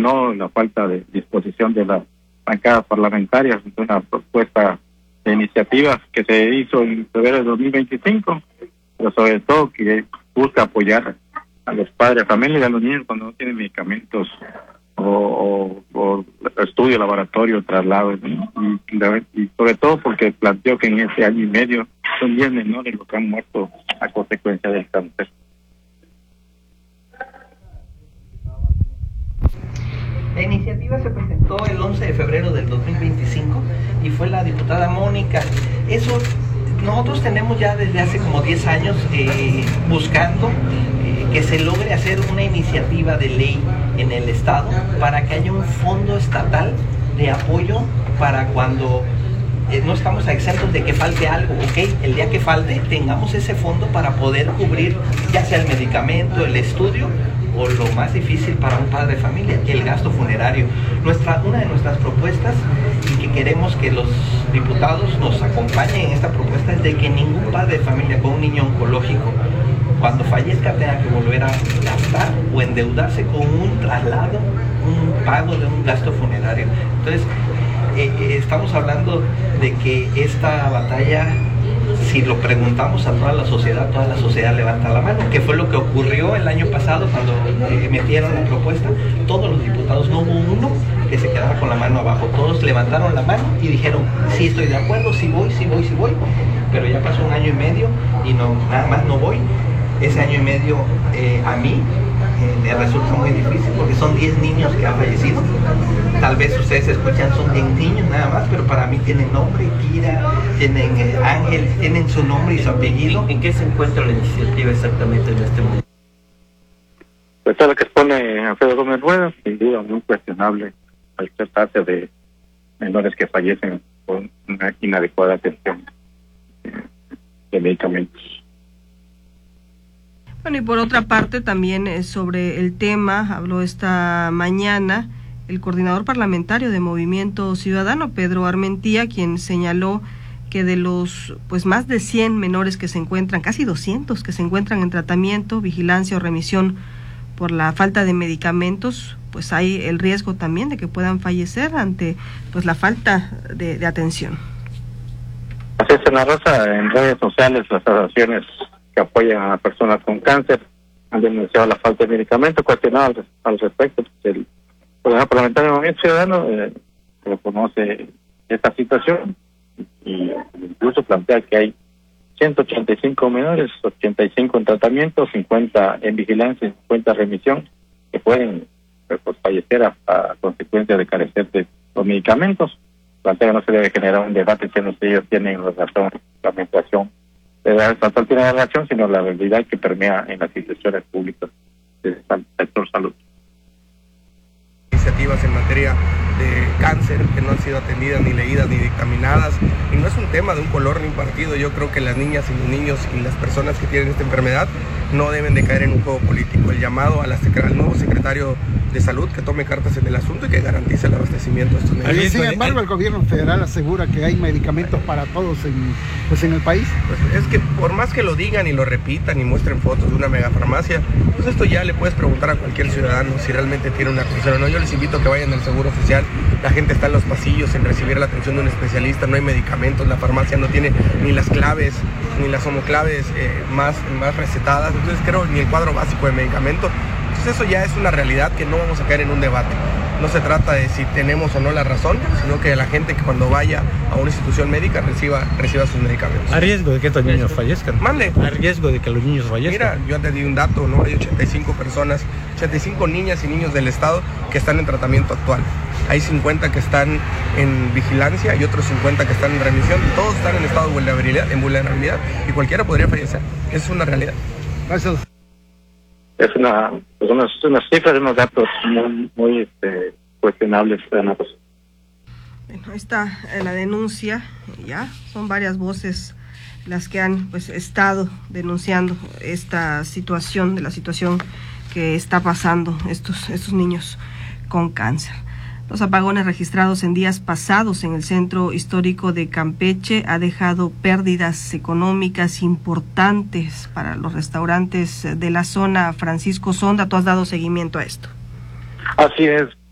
cuestionó la falta de disposición de la bancada parlamentaria ante una propuesta de iniciativas que se hizo en febrero de 2025, pero sobre todo que busca apoyar a los padres de familia y a los niños cuando no tienen medicamentos o estudio, laboratorio, traslado, y sobre todo porque planteó que en este año y medio son 10 menores los que han muerto a consecuencia del cáncer. La iniciativa se presentó el 11 de febrero del 2025 y fue la diputada Mónica. Eso nosotros tenemos ya desde hace como 10 años buscando que se logre hacer una iniciativa de ley en el Estado para que haya un fondo estatal de apoyo para cuando no estamos exentos de que falte algo, ¿ok? El día que falte tengamos ese fondo para poder cubrir ya sea el medicamento, el estudio o lo más difícil para un padre de familia, el gasto funerario. Una de nuestras propuestas, y que queremos que los diputados nos acompañen en esta propuesta, es de que ningún padre de familia con un niño oncológico, cuando fallezca, tenga que volver a gastar o endeudarse con un traslado, un pago de un gasto funerario. Entonces, estamos hablando de que esta batalla, si lo preguntamos a toda la sociedad levanta la mano, que fue lo que ocurrió el año pasado cuando metieron la propuesta. Todos los diputados, no hubo uno que se quedara con la mano abajo, todos levantaron la mano y dijeron, sí estoy de acuerdo, sí voy, pero ya pasó un año y medio y no, nada más no voy. Ese año y medio a mí me resulta muy difícil porque son 10 niños que han fallecido. Tal vez ustedes escuchan, son 10 niños nada más, pero para mí tienen nombre, Kira, tienen Ángel, tienen su nombre y su apellido. ¿En qué se encuentra la iniciativa exactamente en este momento? Pues todo lo que expone Alfredo Gómez Rueda, sin duda muy cuestionable al tratarse de menores que fallecen con una inadecuada atención de medicamentos. Bueno, y por otra parte también sobre el tema habló esta mañana el coordinador parlamentario de Movimiento Ciudadano, Pedro Armentía, quien señaló que de los más de 100 menores que se encuentran, casi 200 que se encuentran en tratamiento, vigilancia o remisión por la falta de medicamentos, pues hay el riesgo también de que puedan fallecer ante la falta de atención. Así es, Ana Rosa, en redes sociales las asociaciones que apoyan a personas con cáncer han denunciado la falta de medicamentos, cuestionado al respecto. El Coordinador Parlamentario de Movimiento Ciudadano reconoce esta situación y incluso plantea que hay 185 menores, 85 en tratamiento, 50 en vigilancia y 50 en remisión, que pueden fallecer a consecuencia de carecer de los medicamentos. Plantea que no se debe generar un debate si ellos tienen razón, la administración estatal tiene relación, sino la realidad que permea en las instituciones públicas del sector salud. Iniciativas en materia de cáncer que no han sido atendidas, ni leídas, ni dictaminadas, y no es un tema de un color ni un partido. Yo creo que las niñas y los niños y las personas que tienen esta enfermedad no deben de caer en un juego político. El llamado al nuevo secretario de Salud que tome cartas en el asunto y que garantice el abastecimiento de estos medicamentos. Sin embargo, el gobierno federal asegura que hay medicamentos para todos en el país. Pues es que por más que lo digan y lo repitan y muestren fotos de una megafarmacia, pues esto ya le puedes preguntar a cualquier ciudadano si realmente tiene una atención o no. Yo les invito a que vayan al Seguro Social. La gente está en los pasillos sin recibir la atención de un especialista, no hay medicamentos, la farmacia no tiene ni las claves, ni las homoclaves más recetadas, entonces creo ni el cuadro básico de medicamento. Entonces eso ya es una realidad que no vamos a caer en un debate. No se trata de si tenemos o no la razón, sino que la gente que cuando vaya a una institución médica reciba sus medicamentos. ¿A riesgo de que estos niños fallezcan? Mande. ¿A riesgo de que los niños fallezcan? Mira, yo te di un dato, ¿no? Hay 85 personas, 85 niñas y niños del estado que están en tratamiento actual. Hay 50 que están en vigilancia y otros 50 que están en remisión. Todos están en estado de vulnerabilidad y cualquiera podría fallecer. Esa es una realidad. Gracias. Es unas cifras, unos datos muy cuestionables. Bueno, ahí está la denuncia, ya son varias voces las que han estado denunciando esta situación, de la situación que está pasando estos niños con cáncer. Los apagones registrados en días pasados en el centro histórico de Campeche ha dejado pérdidas económicas importantes para los restaurantes de la zona. Francisco Sonda, tú has dado seguimiento a esto. Así es.